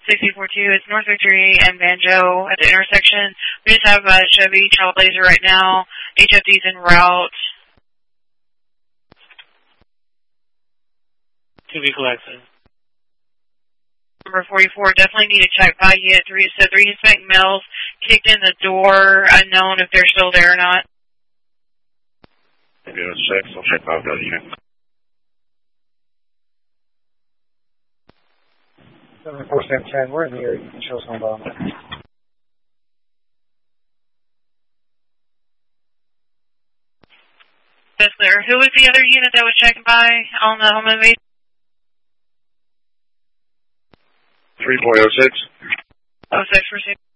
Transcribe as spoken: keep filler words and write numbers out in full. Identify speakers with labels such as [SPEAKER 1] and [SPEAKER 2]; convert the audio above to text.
[SPEAKER 1] six eight four two, it's North Victory and Banjo at the intersection. We just have a Chevy Trailblazer right now. H F D's en route.
[SPEAKER 2] To be collected.
[SPEAKER 1] Number forty-four, definitely need to check by you. Three, so three Hispanic males kicked in the door, unknown if they're still there or not.
[SPEAKER 3] Yeah, six, I'll check out that unit.
[SPEAKER 4] seven four seven ten, we're in the area. You can show us on bottom.
[SPEAKER 1] That's clear. Who was the other unit that was checking by on the home invasion?
[SPEAKER 3] three four oh six.
[SPEAKER 1] Oh, six for six.